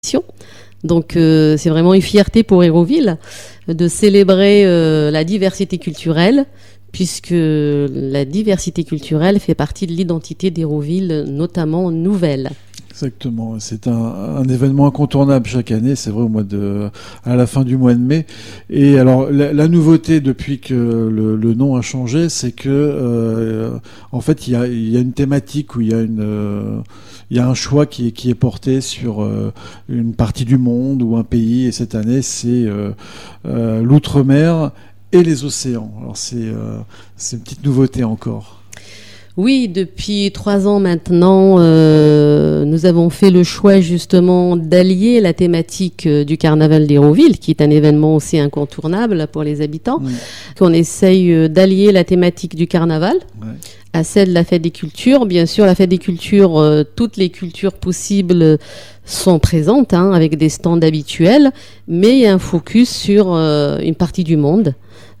Donc c'est vraiment une fierté pour Hérouville de célébrer la diversité culturelle, puisque la diversité culturelle fait partie de l'identité d'Hérouville, notamment nouvelle. Exactement, c'est un événement incontournable chaque année, c'est vrai, à la fin du mois de mai. Et alors la nouveauté depuis que le nom a changé, c'est que en fait il y a une thématique où il y a un choix qui est porté sur une partie du monde ou un pays. Et cette année, c'est l'outre-mer et les océans. Alors c'est une petite nouveauté encore. Oui, depuis 3 ans maintenant, nous avons fait le choix justement d'allier la thématique du carnaval d'Hérouville, qui est un événement aussi incontournable pour les habitants, qu'on essaye d'allier la thématique du carnaval à celle de la fête des cultures. Bien sûr, la fête des cultures, toutes les cultures possibles sont présentes, avec des stands habituels, mais il y a un focus sur une partie du monde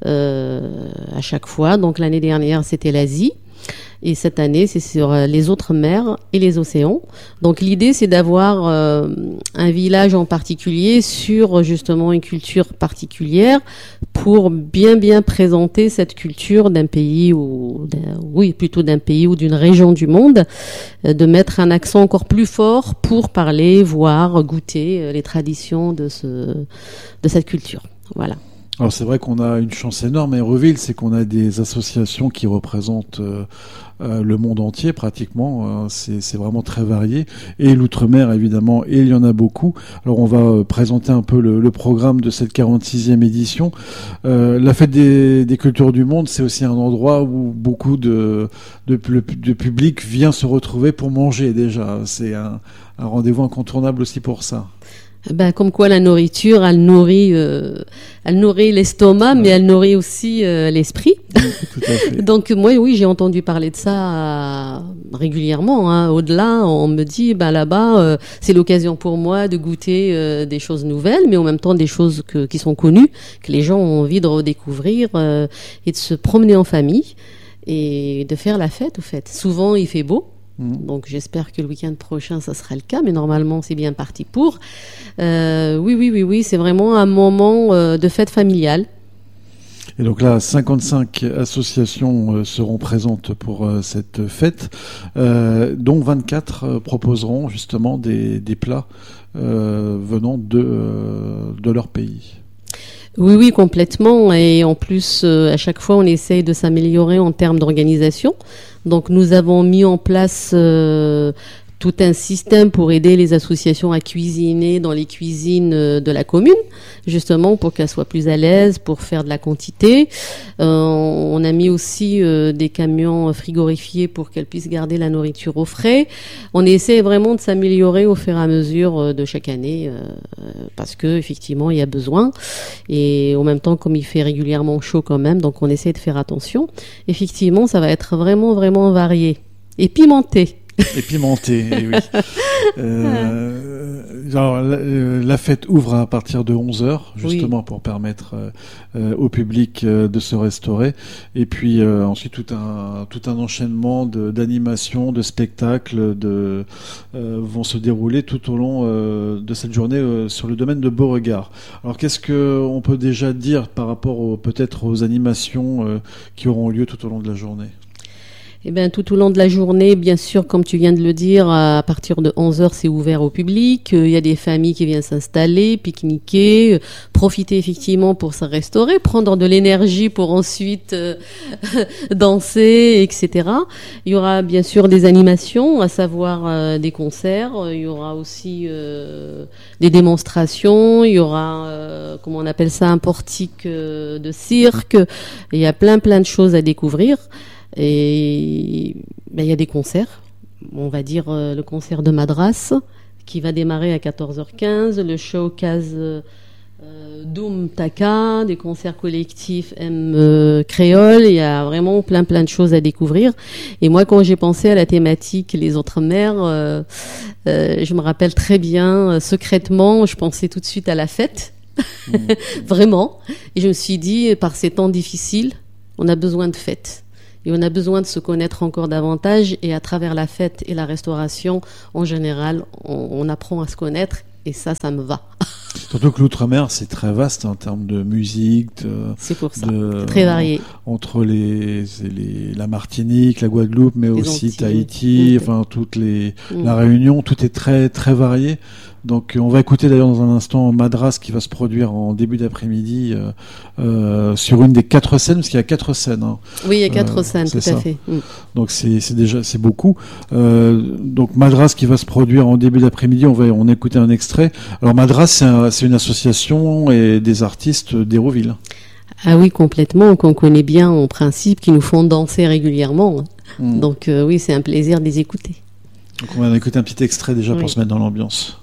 à chaque fois. Donc l'année dernière, c'était l'Asie. Et cette année, c'est sur les autres mers et les océans. Donc l'idée, c'est d'avoir un village en particulier sur justement une culture particulière pour bien présenter cette culture d'un pays d'un pays ou d'une région du monde, de mettre un accent encore plus fort pour parler, voir, goûter les traditions de cette culture. Voilà. Alors c'est vrai qu'on a une chance énorme à Hérouville, c'est qu'on a des associations qui représentent le monde entier pratiquement. C'est vraiment très varié. Et l'outre-mer évidemment, et il y en a beaucoup. Alors on va présenter un peu le programme de cette 46e édition. La fête des cultures du monde, c'est aussi un endroit où beaucoup de public vient se retrouver pour manger déjà. C'est un rendez-vous incontournable aussi pour ça. Comme quoi la nourriture, elle nourrit l'estomac, mais elle nourrit aussi l'esprit. Tout à fait. Donc moi, oui, j'ai entendu parler de ça régulièrement. Au-delà, on me dit, là-bas, c'est l'occasion pour moi de goûter des choses nouvelles, mais en même temps des choses qui sont connues, que les gens ont envie de redécouvrir et de se promener en famille et de faire la fête, au fait. Souvent, il fait beau. Donc j'espère que le week-end prochain ça sera le cas, mais normalement c'est bien parti pour. Oui, c'est vraiment un moment de fête familiale. Et donc là, 55 associations seront présentes pour cette fête, dont 24 proposeront justement des plats venant de leur pays. Oui, complètement. Et en plus, à chaque fois, on essaye de s'améliorer en termes d'organisation. Donc, nous avons mis en place tout un système pour aider les associations à cuisiner dans les cuisines de la commune, justement pour qu'elles soient plus à l'aise pour faire de la quantité. On a mis aussi des camions frigorifiés pour qu'elles puissent garder la nourriture au frais. On essaie vraiment de s'améliorer au fur et à mesure de chaque année parce que effectivement il y a besoin. Et en même temps, comme il fait régulièrement chaud quand même, donc on essaie de faire attention. Effectivement, ça va être vraiment varié et pimenté. Et pimenté, oui. Alors, la fête ouvre à partir de 11h, justement, pour permettre au public de se restaurer. Et puis ensuite, tout un enchaînement d'animations, de spectacles vont se dérouler tout au long de cette journée sur le domaine de Beauregard. Alors, qu'est-ce qu'on peut déjà dire par rapport peut-être aux animations qui auront lieu tout au long de la journée ? Tout au long de la journée, bien sûr, comme tu viens de le dire, à partir de 11h, c'est ouvert au public. Il y a des familles qui viennent s'installer, pique-niquer, profiter effectivement pour se restaurer, prendre de l'énergie pour ensuite danser, etc. Il y aura bien sûr des animations, à savoir des concerts. Il y aura aussi des démonstrations. Il y aura, comment on appelle ça, un portique de cirque. Il y a plein de choses à découvrir. Et il y a des concerts, on va dire le concert de Madras qui va démarrer à 14h15, le showcase Doom Taka, des concerts collectifs M Créole. Il y a vraiment plein de choses à découvrir. Et moi, quand j'ai pensé à la thématique les autres mers, je me rappelle très bien, secrètement, je pensais tout de suite à la fête, vraiment. Et je me suis dit, par ces temps difficiles, on a besoin de fêtes. Et on a besoin de se connaître encore davantage. Et à travers la fête et la restauration, en général, on apprend à se connaître Et ça me va. Surtout que l'outre-mer, c'est très vaste en termes de musique. C'est pour ça. C'est très varié. Entre la Martinique, la Guadeloupe, mais les aussi Antilles, Tahiti, enfin la Réunion, tout est très très varié. Donc on va écouter d'ailleurs dans un instant Madras qui va se produire en début d'après-midi sur une des 4 scènes, parce qu'il y a 4 scènes. Hein. Oui, il y a 4 scènes, tout à fait. Donc c'est beaucoup. Donc Madras qui va se produire en début d'après-midi, on a écouté un extrait. Alors Madras, c'est une association et des artistes d'Hérouville. Ah oui, complètement, qu'on connaît bien en principe, qui nous font danser régulièrement. Donc oui, c'est un plaisir de les écouter. Donc on va écouter un petit extrait déjà pour se mettre dans l'ambiance.